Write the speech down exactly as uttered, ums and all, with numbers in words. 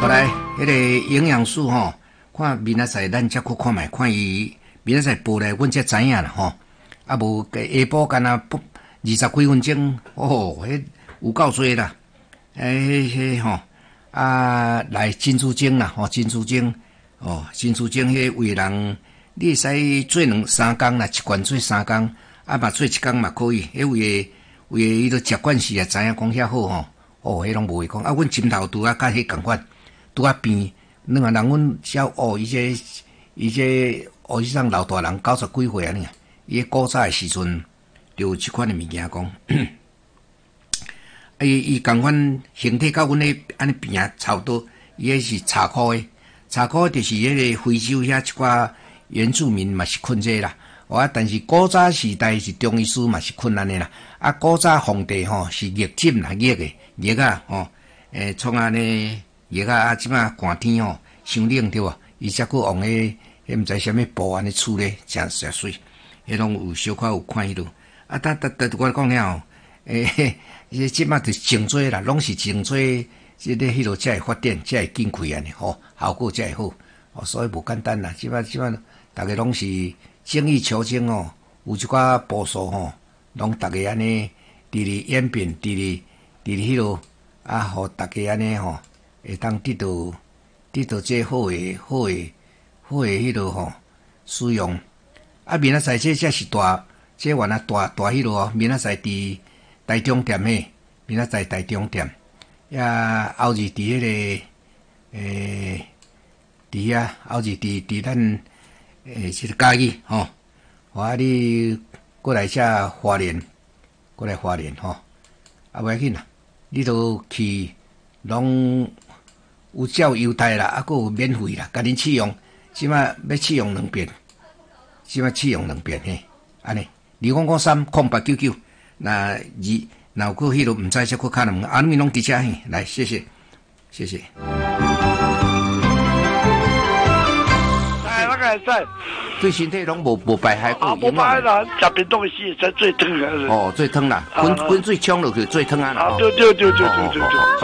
后来迄个营养素吼，看明仔载咱才去看卖，看伊明仔载报来，阮才知影啦吼。啊无下晡干那不二十几分钟，哦，迄有够多啦。诶，迄迄吼啊，来珍珠精啦，吼珍珠精，哦，珍珠精迄为人，你使做两三工啦，一罐做三工，啊嘛做一工嘛可以。迄为为伊都食惯势啊，知影讲遐好吼。哦，迄拢无会讲啊，阮枕头拄啊，甲迄共款，拄啊变。两个人阮小学伊这伊这学迄种老大人九十几岁啊呢，伊古早诶时阵就有即款诶物件讲，伊伊共款形体甲阮咧安尼变啊差不多，伊迄是茶科诶，茶科就是迄个非洲遐一寡原住民嘛是困这啦，哇！但是古早时代是中医师嘛是困安尼啦，啊古早皇帝吼是热浸啦热诶热啊吼，诶创安尼。热啊！啊，即摆寒天吼，伤冷对无？伊则佫用迄迄毋知啥物布安尼处理，诚诚水，迄拢有小可有看迄落。啊，但但但我讲了吼，诶，迄即摆就是静做啦，拢是静做，即个迄落才会发展，才会紧开安尼吼，效果才会好。哦，所以无简单啦，即摆即摆逐个拢是精益求精哦，有一寡步数吼，拢逐个安尼伫咧演变，伫咧伫咧迄落啊，互逐个安尼吼。会当得到得到这好诶好诶好诶迄落吼使用，啊明仔载这才是大，这原来大大迄落哦，明仔载伫台中店诶，明仔载台中店，呀后日伫迄个诶伫遐后日伫伫咱诶即个嘉义吼，我你过来遮花莲，过来花莲吼，啊袂要紧啦，你都去拢。有照优待啦，啊，佫有免费啦，甲恁试用，即摆要试用两遍，即摆试用两遍嘿，安尼，二五五三空八九九，那二，若有佫迄落毋知则佫敲两，啊，你拢伫遮嘿，来，谢谢，谢谢。 哎，那个还在。 对身体拢无无败害， 啊，无败害啦，食冰冻西才最烫啊。 哦，最烫啦，滚滚水冲落去最烫啊。 啊，对对对对对对对。